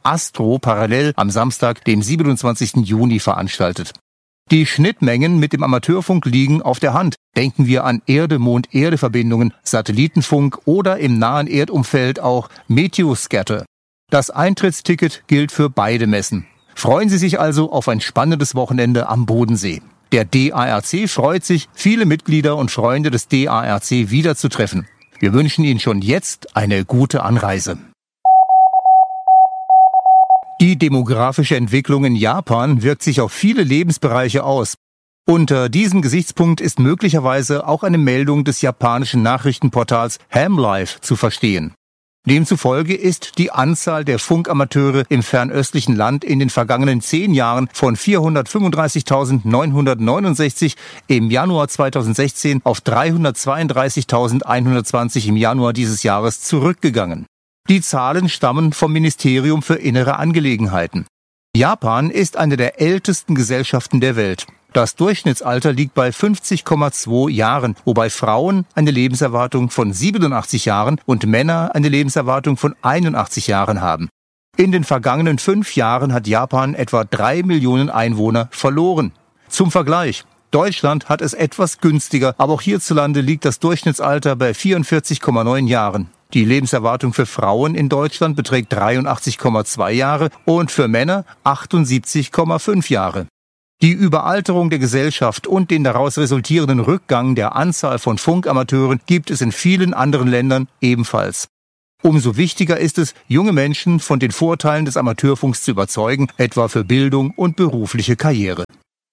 Astro parallel am Samstag, den 27. Juni veranstaltet. Die Schnittmengen mit dem Amateurfunk liegen auf der Hand. Denken wir an Erde-Mond-Erde-Verbindungen, Satellitenfunk oder im nahen Erdumfeld auch Meteoscatter. Das Eintrittsticket gilt für beide Messen. Freuen Sie sich also auf ein spannendes Wochenende am Bodensee. Der DARC freut sich, viele Mitglieder und Freunde des DARC wiederzutreffen. Wir wünschen Ihnen schon jetzt eine gute Anreise. Die demografische Entwicklung in Japan wirkt sich auf viele Lebensbereiche aus. Unter diesem Gesichtspunkt ist möglicherweise auch eine Meldung des japanischen Nachrichtenportals Hamlife zu verstehen. Demzufolge ist die Anzahl der Funkamateure im fernöstlichen Land in den vergangenen 10 Jahren von 435.969 im Januar 2016 auf 332.120 im Januar dieses Jahres zurückgegangen. Die Zahlen stammen vom Ministerium für Innere Angelegenheiten. Japan ist eine der ältesten Gesellschaften der Welt. Das Durchschnittsalter liegt bei 50,2 Jahren, wobei Frauen eine Lebenserwartung von 87 Jahren und Männer eine Lebenserwartung von 81 Jahren haben. In den vergangenen 5 Jahren hat Japan etwa 3 Millionen Einwohner verloren. Zum Vergleich: Deutschland hat es etwas günstiger, aber auch hierzulande liegt das Durchschnittsalter bei 44,9 Jahren. Die Lebenserwartung für Frauen in Deutschland beträgt 83,2 Jahre und für Männer 78,5 Jahre. Die Überalterung der Gesellschaft und den daraus resultierenden Rückgang der Anzahl von Funkamateuren gibt es in vielen anderen Ländern ebenfalls. Umso wichtiger ist es, junge Menschen von den Vorteilen des Amateurfunks zu überzeugen, etwa für Bildung und berufliche Karriere.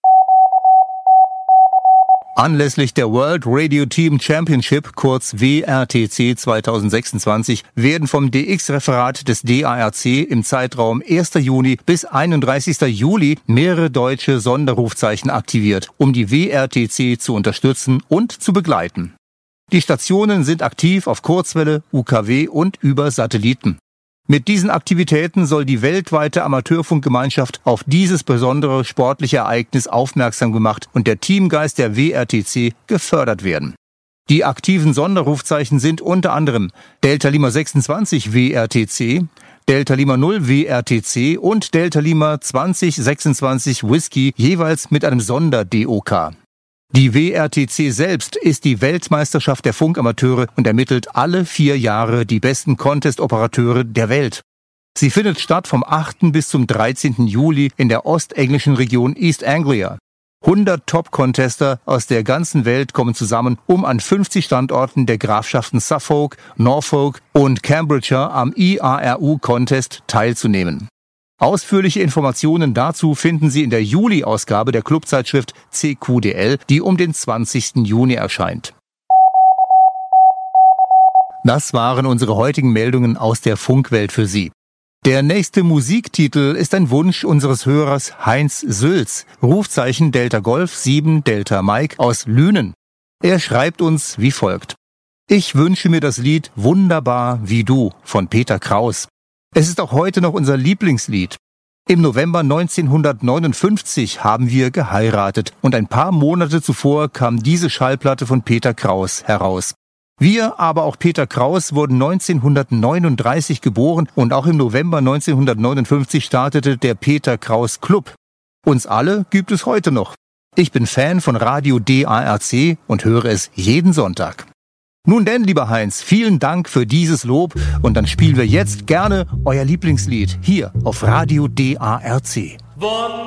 Anlässlich der World Radio Team Championship, kurz WRTC 2026, werden vom DX-Referat des DARC im Zeitraum 1. Juni bis 31. Juli mehrere deutsche Sonderrufzeichen aktiviert, um die WRTC zu unterstützen und zu begleiten. Die Stationen sind aktiv auf Kurzwelle, UKW und über Satelliten. Mit diesen Aktivitäten soll die weltweite Amateurfunkgemeinschaft auf dieses besondere sportliche Ereignis aufmerksam gemacht und der Teamgeist der WRTC gefördert werden. Die aktiven Sonderrufzeichen sind unter anderem Delta Lima 26 WRTC, Delta Lima 0 WRTC und Delta Lima 2026 Whisky, jeweils mit einem Sonder-DOK. Die WRTC selbst ist die Weltmeisterschaft der Funkamateure und ermittelt alle 4 Jahre die besten Contest-Operateure der Welt. Sie findet statt vom 8. bis zum 13. Juli in der ostenglischen Region East Anglia. 100 Top-Contester aus der ganzen Welt kommen zusammen, um an 50 Standorten der Grafschaften Suffolk, Norfolk und Cambridgeshire am IARU-Contest teilzunehmen. Ausführliche Informationen dazu finden Sie in der Juli-Ausgabe der Clubzeitschrift CQDL, die um den 20. Juni erscheint. Das waren unsere heutigen Meldungen aus der Funkwelt für Sie. Der nächste Musiktitel ist ein Wunsch unseres Hörers Heinz Sülz, Rufzeichen Delta Golf 7 Delta Mike aus Lünen. Er schreibt uns wie folgt: Ich wünsche mir das Lied Wunderbar wie du von Peter Kraus. Es ist auch heute noch unser Lieblingslied. Im November 1959 haben wir geheiratet und ein paar Monate zuvor kam diese Schallplatte von Peter Kraus heraus. Wir, aber auch Peter Kraus, wurden 1939 geboren und auch im November 1959 startete der Peter Kraus Club. Uns alle gibt es heute noch. Ich bin Fan von Radio DARC und höre es jeden Sonntag. Nun denn, lieber Heinz, vielen Dank für dieses Lob und dann spielen wir jetzt gerne euer Lieblingslied hier auf Radio DARC.